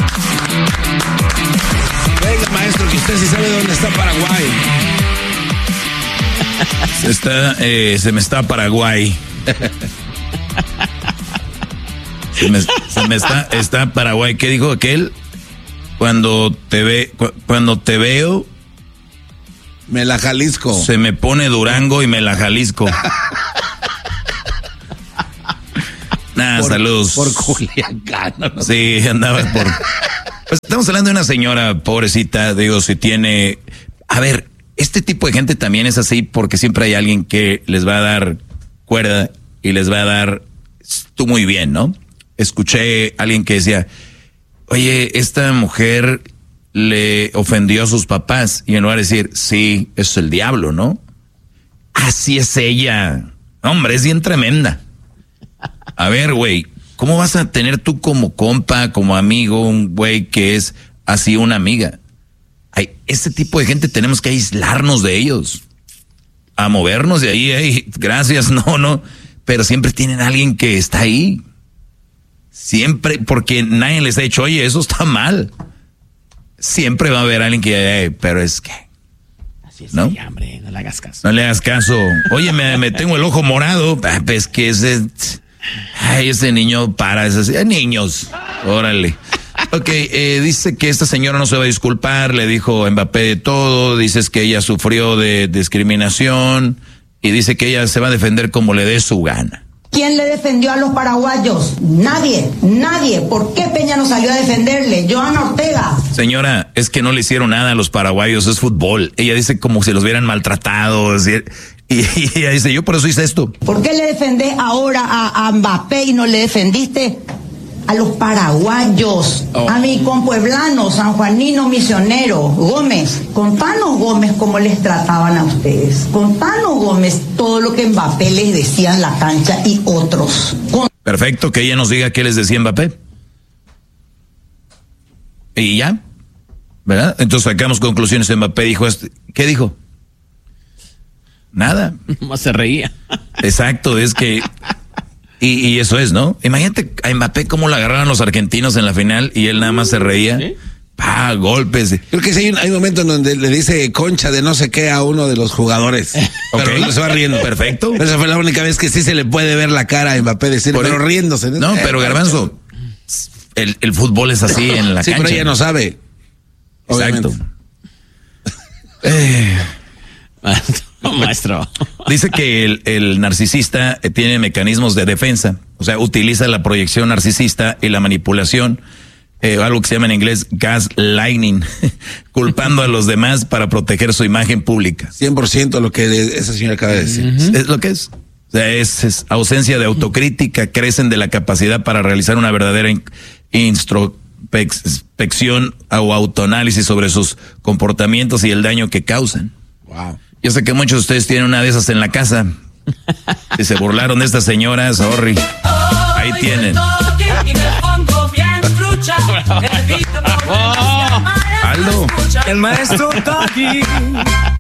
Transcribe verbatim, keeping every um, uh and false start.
Venga, maestro, que usted sí sabe dónde está Paraguay. Se está, eh, se me está Paraguay. Se me, se me está, está Paraguay. ¿Qué dijo aquel? Cuando te ve, cu- cuando te veo, me la Jalisco. Se me pone Durango y me la Jalisco. Nada, por, saludos. Por Culiacán. ¿No? Sí, andaba por... Pues estamos hablando de una señora pobrecita, digo, si tiene... A ver, este tipo de gente también es así porque siempre hay alguien que les va a dar cuerda y les va a dar... Tú muy bien, ¿no? Escuché a alguien que decía, oye, esta mujer le ofendió a sus papás, y en lugar de decir, sí, es el diablo, ¿no? Así es ella. Hombre, es bien tremenda. A ver, güey, ¿cómo vas a tener tú como compa, como amigo, un güey que es así una amiga? Ay, ese tipo de gente tenemos que aislarnos de ellos. A movernos de ahí, hey, gracias, no, no. Pero siempre tienen a alguien que está ahí. Siempre, porque nadie les ha dicho, oye, eso está mal. Siempre va a haber alguien que, hey, pero es que... Así es, ¿no? ella, hombre, no le hagas caso. No le hagas caso. Oye, me, me tengo el ojo morado. Ah, pues que ese... Ay, ese niño para, es así. Niños, órale. Ok, eh, dice que esta señora no se va a disculpar, le dijo Mbappé de todo, dices que ella sufrió de discriminación y dice que ella se va a defender como le dé su gana. ¿Quién le defendió a los paraguayos? Nadie, nadie. ¿Por qué Peña no salió a defenderle? Joana Ortega. Señora, es que no le hicieron nada a los paraguayos, es fútbol. Ella dice como si los hubieran maltratado, y, y ella dice, yo por eso hice esto. ¿Por qué le defendés ahora a, a Mbappé y no le defendiste a los paraguayos? Oh. A mi compueblano, sanjuanino, misionero, Gómez. Contanos, Gómez, cómo les trataban a ustedes. Contanos, Gómez, todo lo que Mbappé les decía en la cancha y otros. Con... Perfecto, que ella nos diga qué les decía Mbappé. Y ya, ¿verdad? Entonces sacamos conclusiones. Mbappé dijo, ¿qué dijo? Nada. Más se reía. Exacto, es que... Y, y eso es, ¿no? Imagínate a Mbappé cómo lo agarraron los argentinos en la final y él nada más se reía. ¿Sí? Pa, golpes. Creo que sí hay un, hay un momento en donde le dice concha de no sé qué a uno de los jugadores. Okay. Pero se va riendo. Perfecto. Pero esa fue la única vez que sí se le puede ver la cara a Mbappé decir, Por pero el... riéndose. No, eh, pero Garbanzo, el, el fútbol es así en la sí, cancha. Sí, pero ella no sabe. Exacto. eh... Oh, maestro. Dice que el, el narcisista tiene mecanismos de defensa, o sea, utiliza la proyección narcisista y la manipulación, eh, algo que se llama en inglés gaslighting, culpando a los demás para proteger su imagen pública. cien por ciento lo que esa señora acaba de decir. Uh-huh. Es lo que es. O sea, es, es ausencia de autocrítica, carecen de la capacidad para realizar una verdadera in, introspección o autoanálisis sobre sus comportamientos y el daño que causan. Wow. Yo sé que muchos de ustedes tienen una de esas en la casa. Si se burlaron de esta señora, sorry. Ahí tienen. Aldo. El maestro Tati.